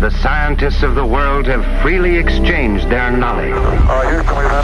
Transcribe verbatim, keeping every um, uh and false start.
the scientists of the world have freely exchanged their knowledge. Uh, Houston, we've had